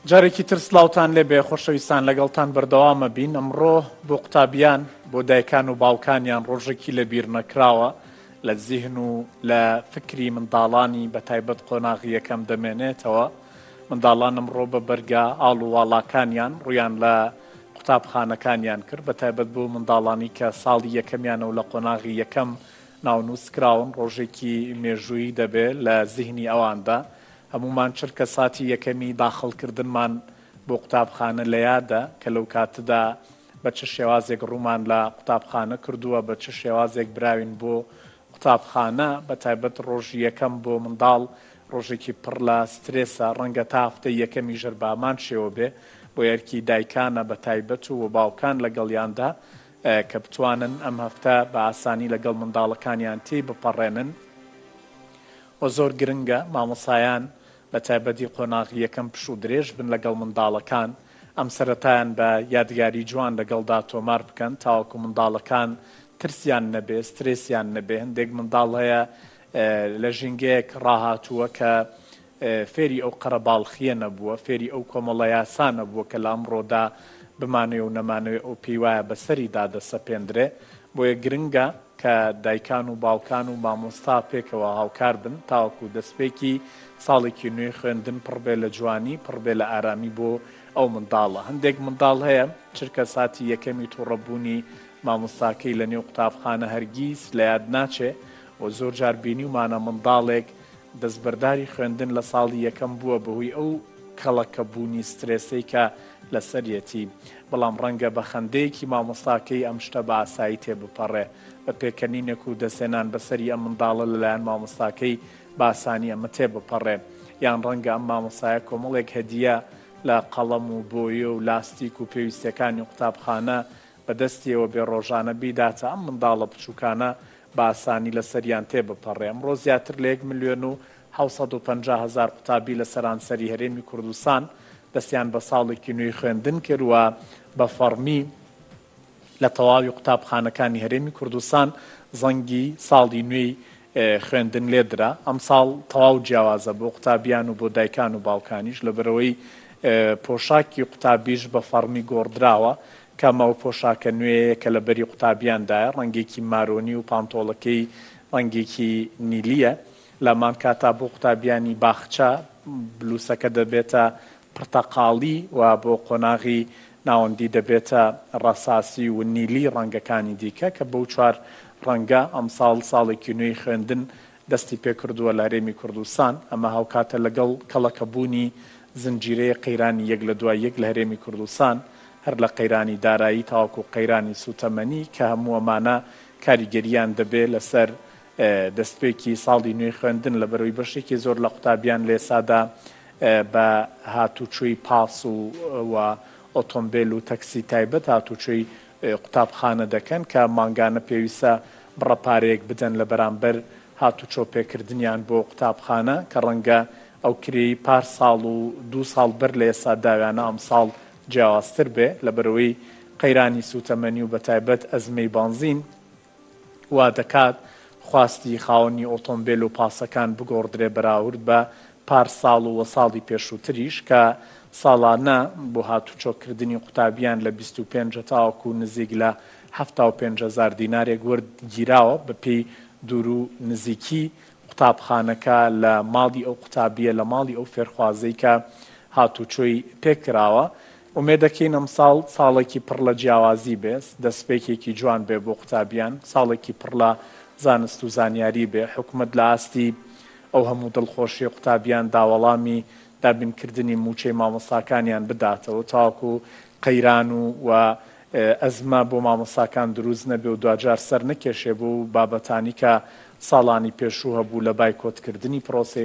جارێکی تر سلااوان لێبێ خۆشەویستان لەگەڵتان بەردەوامە بین. ئەمڕۆ بۆ قوتابیان بۆ دایکان و باوکانیان ڕۆژێکی لەبیر نەکراوە لە زیهن و لە فکری منداڵانی بەتایبەت قۆناغی یەکەم دەمێنێتەوە. منداڵان ئەمڕۆ بە بەرگە ئاڵ و واڵاکانیان ڕویان لە قوتابخانەکانیان کرد، بەتایبەت بۆ منداڵانی کە ساڵی یەکەمیانە و لە قۆناغی یەکەم ناونووسکراون ڕۆژێکی مێژووی دەبێت لە زیهنی ئەواندا. هەمومان چرکە ساتی یەکەمی داخڵکردنمان بۆ قوتابخانە لە یادە کە لەو کاتەدا بە چ شێوازێک ڕوومان لە قوتابخانە کردووە، بە چ شێوازێک براوین بۆ قوتابخانە. بەتایبەت ڕۆژی یەکەم بۆ منداڵ ڕۆژێکی پڕ لە سترێسە، ڕەنگە تا هەفتەی یەکەمی ژەربامان شێوە بێ بۆ یەرکی دایکانە بەتایبەت و باوکان لەگەڵیاندا کە بتوانن ئەم هەفتە بە ئاسانی لەگەڵ منداڵەکانیان تێی بپەڕێنن. و زۆر گرنگە مامۆسایان بەتایبەتی قۆناغی یەکەم پش و درێژ بن لەگەڵ منداڵەکان، ئەم سەرەتایان بە یادگاری جوان لەگەڵدا تۆمار بکەن تاوەکو منداڵەکان ترسیان نەبێ، سترێسیان نەبێ. هەندێک منداڵ هەیە لە ژینگەیەک ڕاهاتووە کە فێری ئەو قەرەباڵخیە نەبووە، فێری ئەو کۆمەڵە یاسا نەبووە کە لە ئەمڕۆدا بمانوێ و نەمانوێ ئەو پێی وایە بەسەریدا دەسەپێندرێ. بۆیە گرنگە کە دایکان و باوکان و مامۆستا پێکەوە هاوکار بن تاوەکو دەستپێکی ساڵێکی نوێی خوێندن پڕبێ لە جوانی، پڕبێ لە ئارامی بۆ ئەو منداڵە. هەندێک منداڵ هەیە چرکە ساتی یەکەمی تووڕەبوونی مامۆستاکەی لە نێو قوتابخانە هەرگیز لە یاد ناچێ و زۆر جار بینیومانە منداڵێک دەستبەرداری خوێندن لە ساڵی یەکەم بووە بەهۆی ئەو کەڵەکەبوونی سترێسەی کە لەسەرەتی، بەڵام ڕەنگە بە خەندەیەکی مامۆستاکەی ئەم شتە بە ئاسایی تێبپەڕێ، بە پێکەنینێک و دەسێنان بەسەری ئەم منداڵە لەلایەن مامۆستاکەی باسانی ئەمە تێبپەڕێ. یان ڕەنگە ئەم مامۆستایە کۆمەڵێک هەدیە لە قەڵەم و بۆیە و لاستیک و پێویستەکانی قوتابخانە بەدەستیەوە بێ ڕۆژانە بیداتە ئەم منداڵە بچووکانە بە ئاسانی لەسەریان تێبپەڕێ. ئەمڕۆ زیاتر لە 1,750,000 قوتابی لە سەرانسەری هەرێمی کوردستان دەستیان بە ساڵێکی نوێی خوێندن کردووە بە فەرمی لە تەواوی قوتابخانەکانی هەرێمی کوردستان زەنگی ساڵی نوێی خوێندن لێدرا. ئەم ساڵ تەواو جیاوازە بۆ قوتابیان و بۆ دایکان و باوکانیش، لەبەرەوەی پۆشاکی قوتابیش بە فەرمی گۆڕدراوە کەمە و پۆشاکە نوێیە کە لە بەری قوتابیاندایە، ڕەنگێکی مارۆنی و پانتۆڵەکەی ڕەنگێکی نیلیە. لەمان کاتا بۆ قوتابیانی باخچە بلوسەکە دەبێتە پرتەقاڵی و بۆ قۆناغی ناوەندی دەبێتە ڕەساسی و نیلی ڕەنگەکانی دیکە کە بەو چوار ڕەنگە ئەم ساڵێکی نوێی خوێندن دەستی پێکردووە لە هەرێمی کوردستان. ئەمە هاوکاتە لەگەڵ کەڵەکەبوونی زنجیرەیە قەیرانی یەک لە دوای یەک لە هەرێمی کوردستان، هەر لە قەیرانی دارایی تاوەکو قەیرانی سوتەمەنی کە هەموو ئەمانە کاریگەریان دەبێت لەسەر دەستپێکی ساڵی نوێی خوێندن، لەبەرەوەی بەشێکی زۆر لە قوتابیان لێسادا بە هاتوچۆی پاس و ئۆتۆمبیل و تەکسی تایبەت هاتوچۆی قوتابخانە دەکەن کە مانگانە پێویستە بڕەپارەیەک بدەن لە بەرامبەر هاتوچۆ پێکردنیان بۆ قوتابخانە کە ڕەنگە ئەو کرێی پار ساڵ و 2 ساڵ بەر لە ئێستا داویانە ئەم ساڵ جیاوازتر بێ، لەبەرەوەی قەیرانی سوتەمەنی و بەتایبەت ئەزمەی بانزین وا دەکات خواستی خاوەنی ئۆتۆمبیل و پاسەکان بگۆڕدرێ بەراورد بە پار ساڵ و ساڵی پێشووتریش کە ساڵانە بۆ هاتوچۆکردنی قوتابیان لە 25 تاوەکو نزیک لە 75,000 دینارێک وەرگیراوە بە پێی دوور و نزیکی قوتابخانەکە لە ماڵی ئەو قوتابیە، لە ماڵی ئەو فێرخوازەی کە هاتوچۆی پێکراوە. ومێدەکەین ئەم ساڵێکی پڕ لە جیاوازی بێت، دەستپێکێکی جوان بێ بۆ قوتابیان، ساڵێکی پڕ لە زانست و زانیاری بێ. حکومت لە ئاستی ئەو هەموو دڵخۆشی قوتابیان داوەڵامی دابینکردنی موچەی مامۆستاکانیان بداتەوە تاوەکو قەیران و ئەزمە بۆ مامۆستاکان دروست نەبێ و دوجار سەر نەکێشێ بۆ بابەتانی کە ساڵانی پێشوو هەبوو لە بایکۆتکردنی پرۆسەی